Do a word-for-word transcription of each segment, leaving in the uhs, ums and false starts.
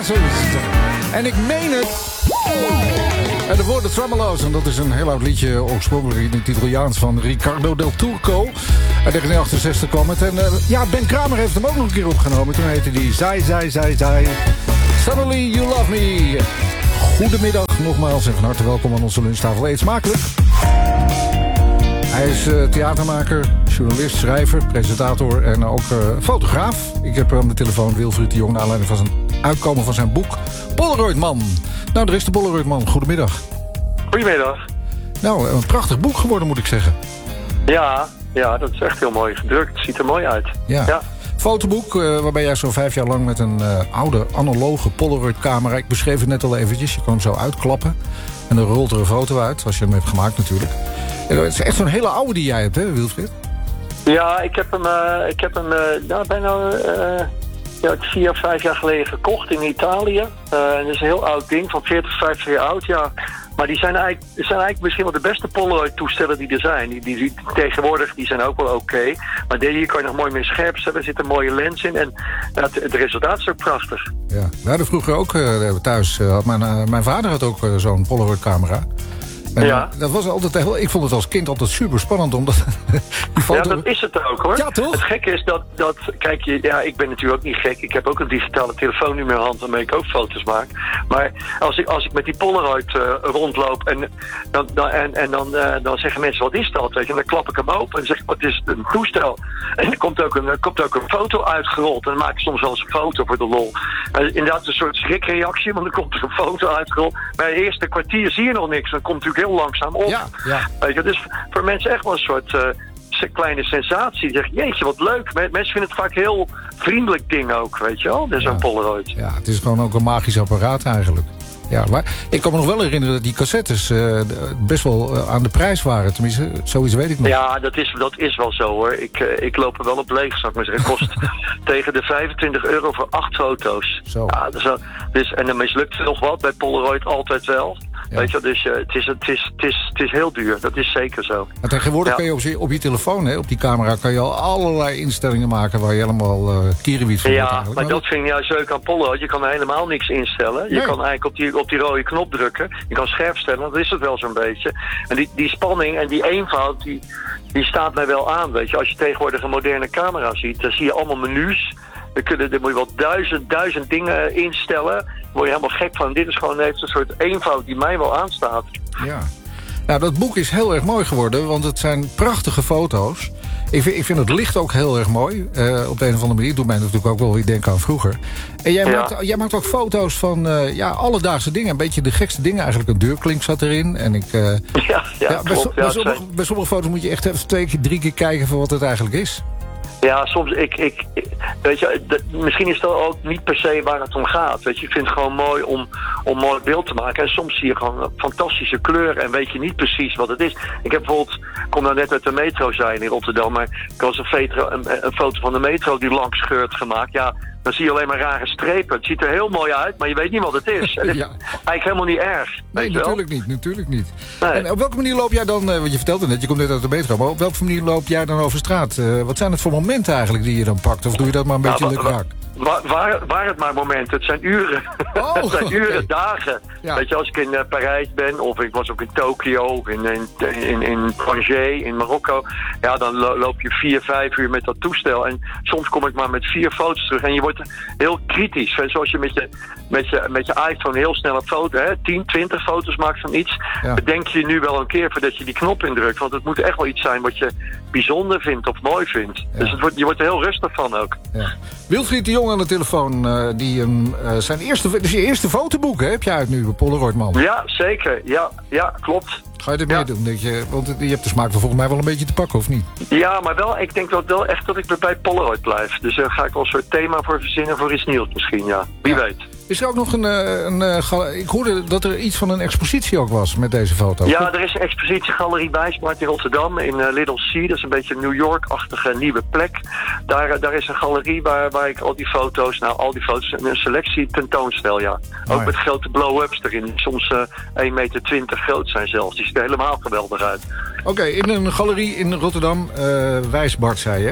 Licensed. En ik meen het. En de woorden Tremolo's. En dat is een heel oud liedje, oorspronkelijk in het Italiaans van Riccardo del Turco. Uit negentien achtenzestig kwam het. En uh, ja, Ben Kramer heeft hem ook nog een keer opgenomen. Toen heette die Zai, Zai, Zai, Zai. Suddenly You Love Me. Goedemiddag nogmaals en van harte welkom aan onze lunchtafel. Eet smakelijk. Hij is uh, theatermaker, journalist, schrijver, presentator en ook uh, fotograaf. Ik heb aan de telefoon Wilfried de Jong naar aanleiding van zijn uitkomen van zijn boek Polaroidman. Nou, daar is de Polaroidman. Goedemiddag. Goedemiddag. Nou, een prachtig boek geworden, moet ik zeggen. Ja, ja, dat is echt heel mooi gedrukt. Het ziet er mooi uit. Ja. ja. Fotoboek, uh, waarbij jij zo vijf jaar lang met een uh, oude analoge Polaroid-camera... ik beschreef het net al eventjes, je kan hem zo uitklappen... en dan rolt er een foto uit, als je hem hebt gemaakt natuurlijk. En het is echt zo'n hele oude die jij hebt, hè, Wilfried? Ja, ik heb hem, uh, ik heb hem uh, nou, bijna uh, ja, vier of vijf jaar geleden gekocht in Italië. Uh, en dat is een heel oud ding, van veertig, vijftig jaar oud, ja... Maar die zijn eigenlijk, zijn eigenlijk misschien wel de beste Polaroid-toestellen die er zijn. Die, die, die tegenwoordig die zijn ook wel oké. Okay. Maar deze hier kan je nog mooi mee scherp stellen. Er zit een mooie lens in. En ja, het, het resultaat is ook prachtig. Ja, we hadden vroeger ook uh, thuis. Uh, had mijn, uh, mijn vader had ook uh, zo'n Polaroid-camera. En ja. Dat was altijd heel, ik vond het als kind altijd super spannend. Omdat die foto... Ja, dat is het ook hoor. Ja, toch? Het gekke is dat, dat, kijk je, ja, ik ben natuurlijk ook niet gek. Ik heb ook een digitale telefoon in mijn hand waarmee ik ook foto's maak. Maar als ik, als ik met die Polaroid uh, rondloop en, dan, dan, en, en dan, uh, dan zeggen mensen, wat is dat? Weet je? En dan klap ik hem open en zeg ik, wat is het, een toestel? En er komt ook een, er komt ook een foto uitgerold. En dan maak ik soms wel eens een foto voor de lol. Uh, inderdaad een soort schrikreactie, want dan komt er een foto uitgerold. Maar het eerste kwartier zie je nog niks. Dan komt natuurlijk heel langzaam op. Ja, ja. Weet je, dus voor mensen echt wel een soort uh, kleine sensatie. Zeg, jeetje, wat leuk. Mensen vinden het vaak heel vriendelijk ding ook, weet je wel. Dus ja. Zo'n Polaroid. Ja, het is gewoon ook een magisch apparaat eigenlijk. Ja, maar ik kan me nog wel herinneren dat die cassettes uh, best wel uh, aan de prijs waren. Tenminste, zoiets weet ik nog. Ja, dat is, dat is wel zo hoor. Ik, uh, ik loop er wel op leeg, zou ik maar zeggen. Het kost tegen de vijfentwintig euro voor acht foto's. Zo. Ja, dus, dus, en dan mislukt het nog wat bij Polaroid altijd wel. Ja. Weet je, dus uh, het, is, het, is, het, is, het is heel duur. Dat is zeker zo. Maar tegenwoordig ja. kan je op je, op je telefoon, hè, op die camera... kan je al allerlei instellingen maken waar je helemaal uh, kierenwiet van Ja, wordt. maar dat vind ik juist leuk aan Polaroid. Je kan er helemaal niks instellen. Je nee. kan eigenlijk op die, op die rode knop drukken. Je kan scherp stellen, dat is het wel zo'n beetje. En die, die spanning en die eenvoud, die, die staat mij wel aan. Weet je. Als je tegenwoordig een moderne camera ziet, dan zie je allemaal menus... Dan, kunnen, dan moet je wel duizend, duizend dingen instellen. Dan word je helemaal gek van. Dit is gewoon heeft een soort eenvoud die mij wel aanstaat. Ja. Nou, dat boek is heel erg mooi geworden, want het zijn prachtige foto's. Ik vind, ik vind het licht ook heel erg mooi. Uh, op de een of andere manier doet mij natuurlijk ook wel weer denken aan vroeger. En jij, ja. maakt, jij maakt ook foto's van uh, ja, alledaagse dingen. Een beetje de gekste dingen eigenlijk. Een deurklink zat erin. En ik, uh, ja, ja, ja, bij, klopt. so, bij, ja, sommige, zijn... bij sommige foto's moet je echt even twee keer, drie keer kijken van wat het eigenlijk is. Ja, soms, ik, ik, ik weet je, de, misschien is dat ook niet per se waar het om gaat. Weet je, ik vind het gewoon mooi om, om een mooi beeld te maken. En soms zie je gewoon fantastische kleuren en weet je niet precies wat het is. Ik heb bijvoorbeeld, ik kom nou net uit de metro zijn in Rotterdam, maar ik was een, vetro, een, een foto van de metro die langs scheurt gemaakt. Ja, dan zie je alleen maar rare strepen. Het ziet er heel mooi uit, maar je weet niet wat het is. En het ja. is eigenlijk helemaal niet erg. Nee, natuurlijk niet, natuurlijk niet. Nee. En op welke manier loop jij dan, want je vertelde net, je komt net uit de metro, maar op welke manier loop jij dan over straat? Uh, wat zijn het voor momenten eigenlijk die je dan pakt? Of doe je dat maar een beetje nou, lukraak? Waar, waar, waar het maar momenten, het zijn uren. Oh, het zijn uren, okay. dagen. Ja. Weet je, als ik in uh, Parijs ben, of ik was ook in Tokio, of in, in, in, in Tanger, in Marokko. Ja, dan lo- loop je vier, vijf uur met dat toestel. En soms kom ik maar met vier foto's terug. En je wordt heel kritisch. Hè? Zoals je met je, met, je, met je iPhone heel snel een foto, hè? tien, twintig foto's maakt van iets. Ja. Bedenk je nu wel een keer voordat je die knop indrukt. Want het moet echt wel iets zijn wat je bijzonder vindt of mooi vindt. Ja. Dus het wordt, je wordt er heel rustig van ook. Ja. Wilfried de Jong aan de telefoon, uh, die um, uh, zijn eerste, dus je eerste fotoboek hè, heb je uit nu, Polaroidman. Ja, zeker. Ja, ja, klopt. Ga je er meer ja. doen? Denk je, want je hebt de smaak er volgens mij wel een beetje te pakken, of niet? Ja, maar wel, ik denk wel, wel echt dat ik bij Polaroid blijf. Dus daar uh, ga ik wel een soort thema voor verzinnen voor iets nieuws misschien, ja. Wie ja. weet. Is er ook nog een... een, een ik hoorde dat er iets van een expositie ook was met deze foto. Ja, er is een expositie Galerie Wijsbart in Rotterdam, in uh, Little Sea. Dat is een beetje een New York-achtige nieuwe plek. Daar, uh, daar is een galerie waar, waar ik al die foto's, nou al die foto's, een selectie tentoonstel, ja. Ook oh, ja. met grote blow-ups erin, die soms uh, één meter twintig groot zijn zelfs. Die ziet er helemaal geweldig uit. Oké, okay, in een galerie in Rotterdam, uh, Wijsbart zei je?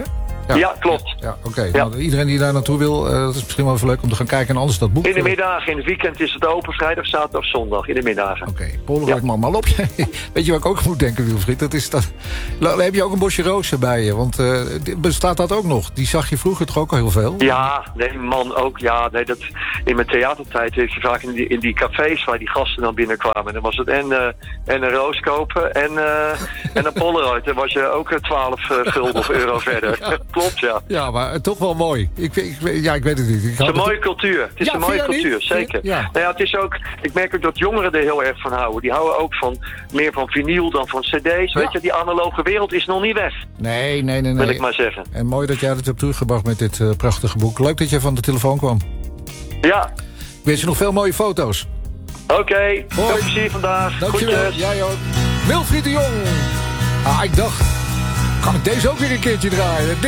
Ja, ja klopt. Ja, oké. Okay. Ja. Nou, iedereen die daar naartoe wil, uh, dat is misschien wel even leuk om te gaan kijken. En anders dat boek. In de middagen, in het weekend is het open, vrijdag, zaterdag of zondag. In de middagen. Oké, okay. Polaroid ja. man, maar op. Weet je wat ik ook moet denken, Wilfried? Dat is dat. Dan heb je ook een bosje rozen bij je. Want uh, bestaat dat ook nog? Die zag je vroeger toch ook al heel veel? Ja, nee, man, ook. Ja, nee, dat, in mijn theatertijd heeft je vaak in die, in die cafés waar die gasten dan binnenkwamen. Dan was het en, uh, en een roos kopen en, uh, en een Polaroid. Dan was je ook twaalf uh, gulden of euro verder. Ja. Klopt, ja. Ja, maar uh, toch wel mooi. Ik, ik, ja, ik weet het niet. Ik het is een mooie het... cultuur. Het is ja, een mooie cultuur, niet? Zeker. Ja. Nou ja, het is ook, ik merk ook dat jongeren er heel erg van houden. Die houden ook van meer van vinyl dan van cd's. Ja. Weet je, die analoge wereld is nog niet weg. Nee, nee, nee. nee. Wil ik maar zeggen. En mooi dat jij het hebt teruggebracht met dit uh, prachtige boek. Leuk dat je van de telefoon kwam. Ja. Ik wens je nog veel mooie foto's. Oké, okay. Veel plezier vandaag. Dankjewel. Jij ook. Wilfried de Jong. Ah, ik dacht, kan ik deze ook weer een keertje draaien?